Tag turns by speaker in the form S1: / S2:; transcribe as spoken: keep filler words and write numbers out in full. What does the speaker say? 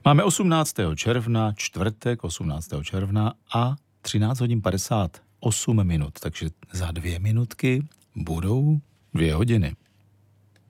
S1: Máme osmnáctého června, čtvrtek osmnáctého června a třináct hodin padesát osm minut, takže za dvě minutky budou dvě hodiny.